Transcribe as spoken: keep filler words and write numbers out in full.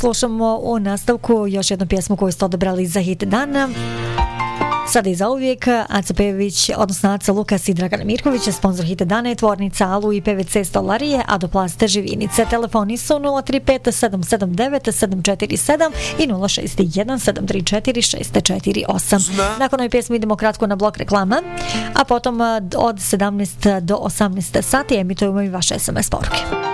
slušamo u nastavku još jednu pjesmu koju ste odabrali za hit dana. Sada i za uvijek, Aca Pejović, odnosno Aca Lukas i Dragan Mirković, sponsor hita dana je tvornica Alu i P V C stolarije, Adoplaste Živinice. Telefoni su nula tri pet sedam sedam devet sedam četiri sedam i nula šest jedan sedam tri četiri šest četiri osam. Nakon ove pjesme idemo kratko na blok reklama, a potom od sedamnaest do osamnaest sati emitujemo i vaše S M S poruke.